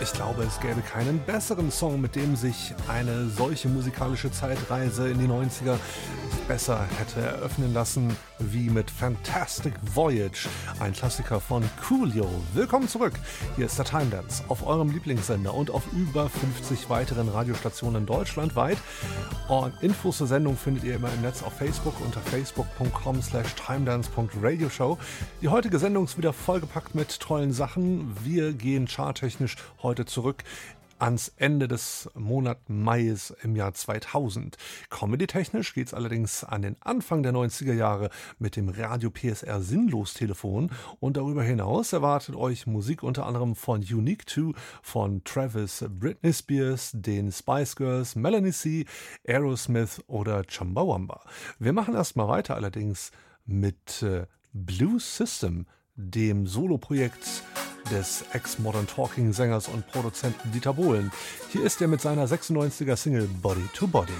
Ich glaube, es gäbe keinen besseren Song, mit dem sich eine solche musikalische Zeitreise in die 90er besser hätte eröffnen lassen, wie mit Fantastic Voyage, ein Klassiker von Coolio. Willkommen zurück, hier ist der Time Dance auf eurem Lieblingssender und auf über 50 weiteren Radiostationen deutschlandweit. Und Infos zur Sendung findet ihr immer im Netz auf Facebook unter facebook.com/timedance.radioshow. Die heutige Sendung ist wieder vollgepackt mit tollen Sachen. Wir gehen charttechnisch heute zurück ans Ende des Monats Mai im Jahr 2000. Comedy-technisch geht es allerdings an den Anfang der 90er Jahre mit dem Radio PSR Sinnlos-Telefon und darüber hinaus erwartet euch Musik unter anderem von Unique 2, von Travis, Britney Spears, den Spice Girls, Melanie C., Aerosmith oder Chumbawamba. Wir machen erstmal weiter allerdings mit Blue System, dem Soloprojekt des Ex-Modern Talking-Sängers und Produzenten Dieter Bohlen. Hier ist er mit seiner 96er Single Body to Body.